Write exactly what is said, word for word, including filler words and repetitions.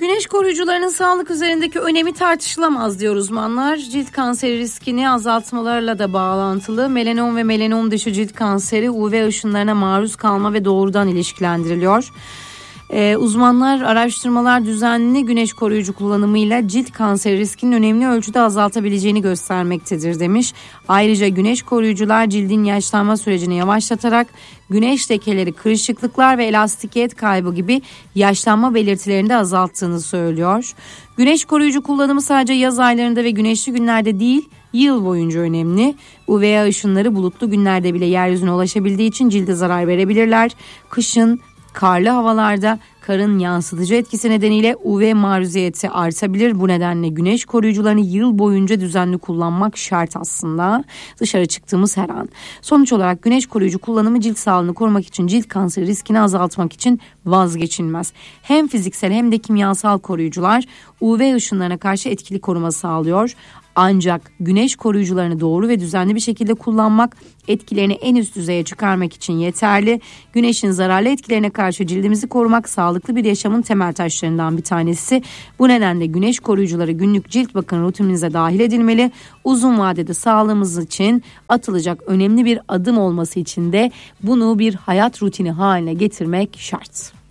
Güneş koruyucularının sağlık üzerindeki önemi tartışılamaz diyor uzmanlar. Cilt kanseri riskini azaltmalarla da bağlantılı. Melanom ve melanom dışı cilt kanseri U V ışınlarına maruz kalma ve doğrudan ilişkilendiriliyor. Ee, uzmanlar araştırmalar düzenli güneş koruyucu kullanımıyla cilt kanseri riskinin önemli ölçüde azaltabileceğini göstermektedir demiş. Ayrıca güneş koruyucular cildin yaşlanma sürecini yavaşlatarak güneş lekeleri, kırışıklıklar ve elastikiyet kaybı gibi yaşlanma belirtilerini de azalttığını söylüyor. Güneş koruyucu kullanımı sadece yaz aylarında ve güneşli günlerde değil, yıl boyunca önemli. U V A ışınları bulutlu günlerde bile yeryüzüne ulaşabildiği için cilde zarar verebilirler. Kışın, karlı havalarda karın yansıtıcı etkisi nedeniyle U V maruziyeti artabilir. Bu nedenle güneş koruyucularını yıl boyunca düzenli kullanmak şart aslında. Dışarı çıktığımız her an. Sonuç olarak güneş koruyucu kullanımı cilt sağlığını korumak için, cilt kanseri riskini azaltmak için vazgeçilmez. Hem fiziksel hem de kimyasal koruyucular U V ışınlarına karşı etkili koruma sağlıyor. Ancak güneş koruyucularını doğru ve düzenli bir şekilde kullanmak etkilerini en üst düzeye çıkarmak için yeterli. Güneşin zararlı etkilerine karşı cildimizi korumak sağlıklı bir yaşamın temel taşlarından bir tanesi. Bu nedenle güneş koruyucuları günlük cilt bakım rutininize dahil edilmeli. Uzun vadede sağlığımız için atılacak önemli bir adım olması için de bunu bir hayat rutini haline getirmek şart.